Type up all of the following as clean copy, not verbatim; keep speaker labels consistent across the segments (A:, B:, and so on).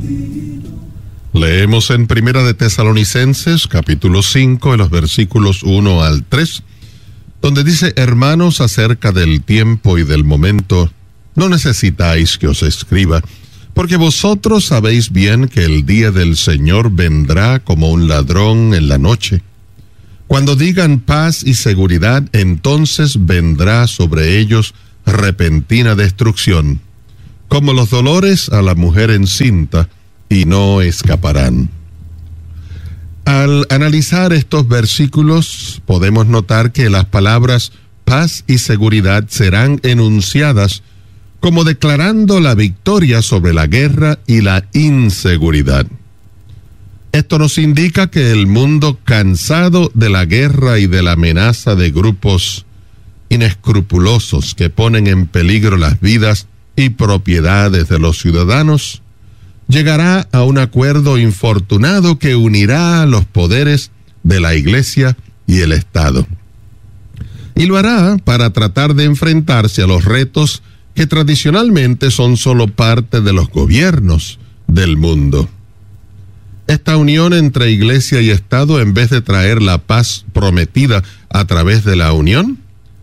A: Leemos en Primera de Tesalonicenses, capítulo 5, en los versículos 1 al 3, donde dice: hermanos, acerca del tiempo y del momento, no necesitáis que os escriba, porque vosotros sabéis bien que el día del Señor vendrá como un ladrón en la noche. Cuando digan paz y seguridad, entonces vendrá sobre ellos repentina destrucción, como los dolores a la mujer encinta, y no escaparán. Al analizar estos versículos, podemos notar que las palabras paz y seguridad serán enunciadas como declarando la victoria sobre la guerra y la inseguridad. Esto nos indica que el mundo, cansado de la guerra y de la amenaza de grupos inescrupulosos que ponen en peligro las vidas y propiedades de los ciudadanos, llegará a un acuerdo infortunado que unirá los poderes de la Iglesia y el Estado. Y lo hará para tratar de enfrentarse a los retos que tradicionalmente son solo parte de los gobiernos del mundo. Esta unión entre Iglesia y Estado, en vez de traer la paz prometida a través de la unión,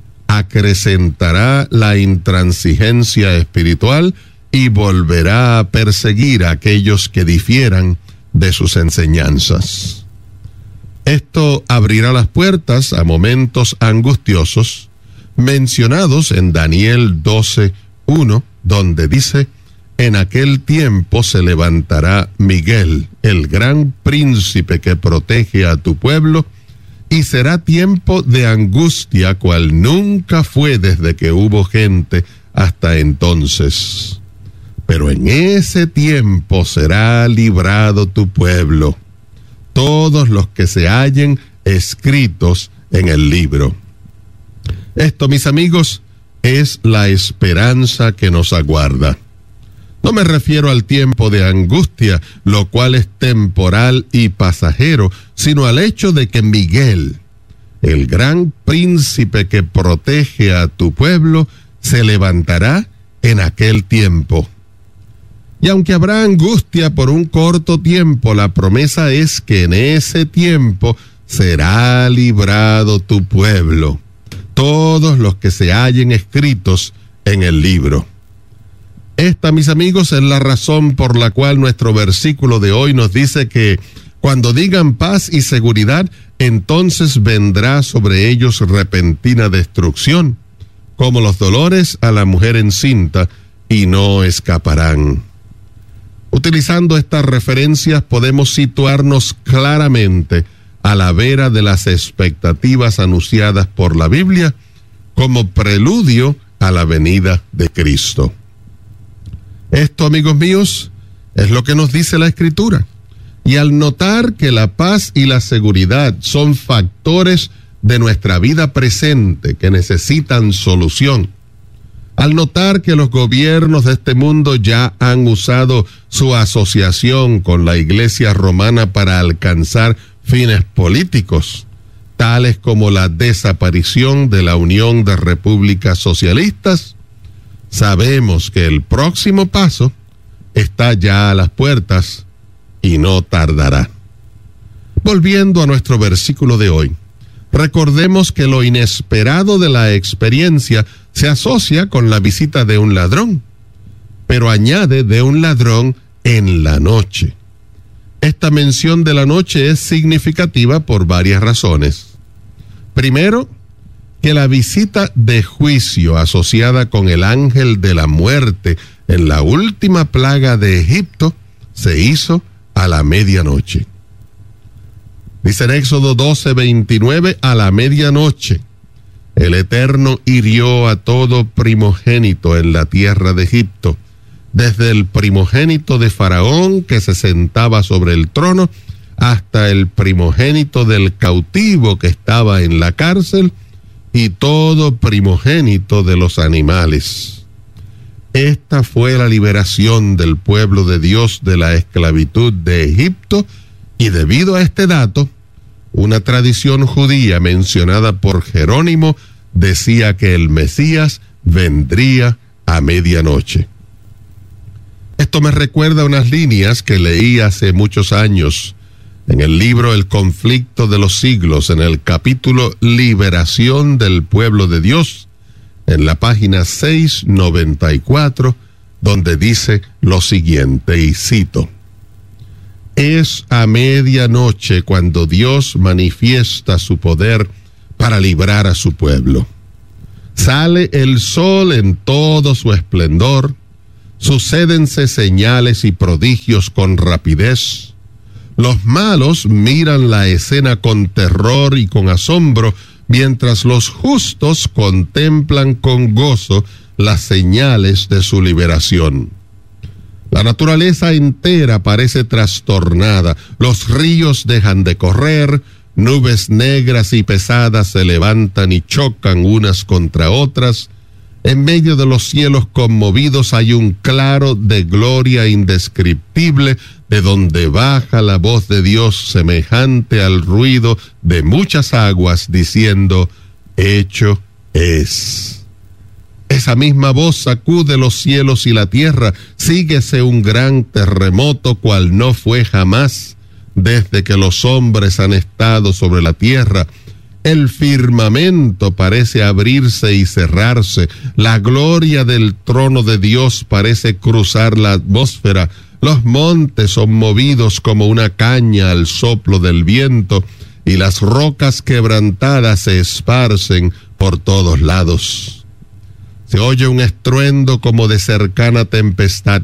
A: acrecentará la intransigencia espiritual y volverá a perseguir a aquellos que difieran de sus enseñanzas. Esto abrirá las puertas a momentos angustiosos mencionados en Daniel 12:1, donde dice: en aquel tiempo se levantará Miguel, el gran príncipe que protege a tu pueblo, y será tiempo de angustia cual nunca fue desde que hubo gente hasta entonces. Pero en ese tiempo será librado tu pueblo, todos los que se hallen escritos en el libro. Esto, mis amigos, es la esperanza que nos aguarda. No me refiero al tiempo de angustia, lo cual es temporal y pasajero, sino al hecho de que Miguel, el gran príncipe que protege a tu pueblo, se levantará en aquel tiempo. Y aunque habrá angustia por un corto tiempo, la promesa es que en ese tiempo será librado tu pueblo, todos los que se hallen escritos en el libro. Esta, mis amigos, es la razón por la cual nuestro versículo de hoy nos dice que cuando digan paz y seguridad, entonces vendrá sobre ellos repentina destrucción, como los dolores a la mujer encinta, y no escaparán. Utilizando estas referencias podemos situarnos claramente a la vera de las expectativas anunciadas por la Biblia como preludio a la venida de Cristo. Esto, amigos míos, es lo que nos dice la Escritura. Y al notar que la paz y la seguridad son factores de nuestra vida presente que necesitan solución, al notar que los gobiernos de este mundo ya han usado su asociación con la Iglesia romana para alcanzar fines políticos, tales como la desaparición de la Unión de Repúblicas Socialistas, sabemos que el próximo paso está ya a las puertas y no tardará. Volviendo a nuestro versículo de hoy, recordemos que lo inesperado de la experiencia se asocia con la visita de un ladrón, pero añade de un ladrón en la noche. Esta mención de la noche es significativa por varias razones. Primero, que la visita de juicio asociada con el ángel de la muerte en la última plaga de Egipto se hizo a la medianoche. Dice en Éxodo 12:29, a la medianoche el Eterno hirió a todo primogénito en la tierra de Egipto, desde el primogénito de Faraón que se sentaba sobre el trono, hasta el primogénito del cautivo que estaba en la cárcel, y todo primogénito de los animales. Esta fue la liberación del pueblo de Dios de la esclavitud de Egipto, y debido a este dato, una tradición judía mencionada por Jerónimo decía que el Mesías vendría a medianoche. Esto me recuerda unas líneas que leí hace muchos años en el libro El conflicto de los siglos, en el capítulo Liberación del pueblo de Dios, en la página 694, donde dice lo siguiente, y cito: es a medianoche cuando Dios manifiesta su poder para librar a su pueblo. Sale el sol en todo su esplendor, sucédense señales y prodigios con rapidez. Los malos miran la escena con terror y con asombro, mientras los justos contemplan con gozo las señales de su liberación. La naturaleza entera parece trastornada, los ríos dejan de correr, nubes negras y pesadas se levantan y chocan unas contra otras. En medio de los cielos conmovidos hay un claro de gloria indescriptible, de donde baja la voz de Dios semejante al ruido de muchas aguas, diciendo: hecho es. Esa misma voz sacude los cielos y la tierra, síguese un gran terremoto cual no fue jamás desde que los hombres han estado sobre la tierra. El firmamento parece abrirse y cerrarse, la gloria del trono de Dios parece cruzar la atmósfera, los montes son movidos como una caña al soplo del viento, y las rocas quebrantadas se esparcen por todos lados. Se oye un estruendo como de cercana tempestad,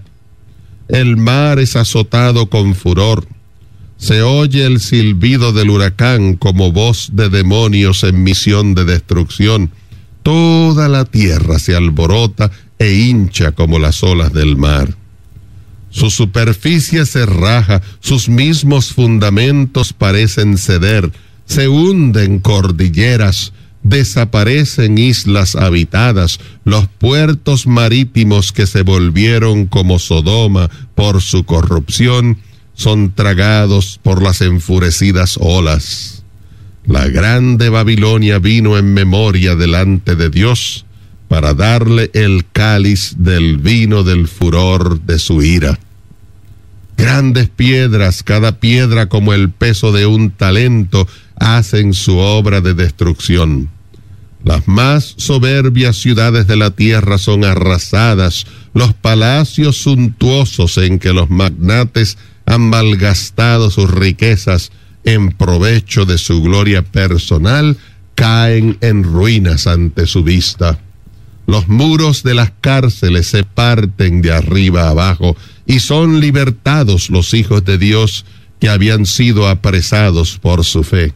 A: el mar es azotado con furor. Se oye el silbido del huracán como voz de demonios en misión de destrucción. Toda la tierra se alborota e hincha como las olas del mar. Su superficie se raja, sus mismos fundamentos parecen ceder, se hunden cordilleras, desaparecen islas habitadas, los puertos marítimos que se volvieron como Sodoma por su corrupción, son tragados por las enfurecidas olas. La grande Babilonia vino en memoria delante de Dios para darle el cáliz del vino del furor de su ira. Grandes piedras, cada piedra como el peso de un talento, hacen su obra de destrucción. Las más soberbias ciudades de la tierra son arrasadas, los palacios suntuosos en que los magnates han malgastado sus riquezas en provecho de su gloria personal, caen en ruinas ante su vista. Los muros de las cárceles se parten de arriba abajo y son libertados los hijos de Dios que habían sido apresados por su fe.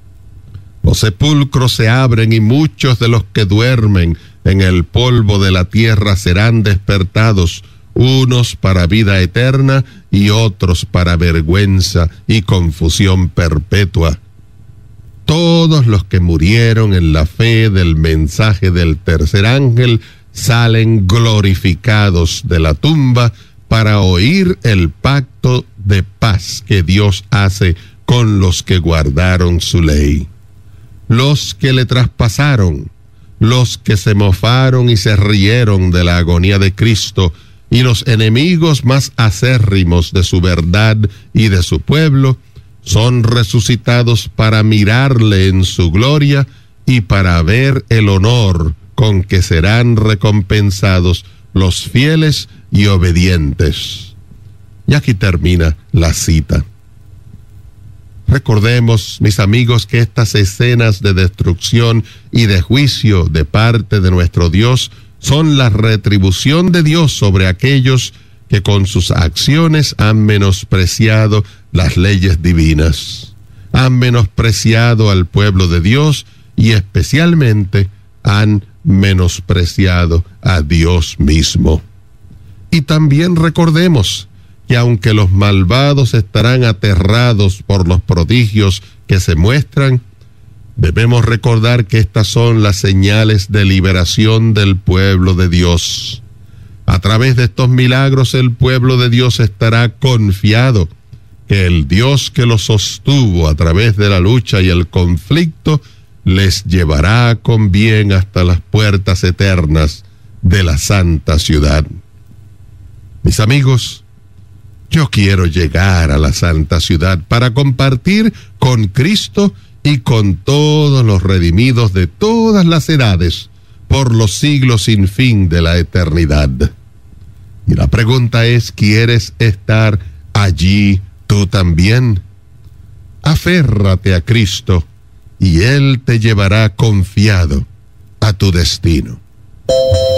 A: Los sepulcros se abren y muchos de los que duermen en el polvo de la tierra serán despertados, unos para vida eterna y otros para vergüenza y confusión perpetua. Todos los que murieron en la fe del mensaje del tercer ángel salen glorificados de la tumba para oír el pacto de paz que Dios hace con los que guardaron su ley. Los que le traspasaron, los que se mofaron y se rieron de la agonía de Cristo, y los enemigos más acérrimos de su verdad y de su pueblo, son resucitados para mirarle en su gloria y para ver el honor con que serán recompensados los fieles y obedientes. Y aquí termina la cita. Recordemos, mis amigos, que estas escenas de destrucción y de juicio de parte de nuestro Dios son la retribución de Dios sobre aquellos que con sus acciones han menospreciado las leyes divinas, han menospreciado al pueblo de Dios y especialmente han menospreciado a Dios mismo. Y también recordemos que aunque los malvados estarán aterrados por los prodigios que se muestran, debemos recordar que estas son las señales de liberación del pueblo de Dios. A través de estos milagros el pueblo de Dios estará confiado que el Dios que los sostuvo a través de la lucha y el conflicto les llevará con bien hasta las puertas eternas de la santa ciudad. Mis amigos, yo quiero llegar a la santa ciudad para compartir con Cristo y con todos los redimidos de todas las edades por los siglos sin fin de la eternidad. Y la pregunta es, ¿quieres estar allí tú también? Aférrate a Cristo y Él te llevará confiado a tu destino.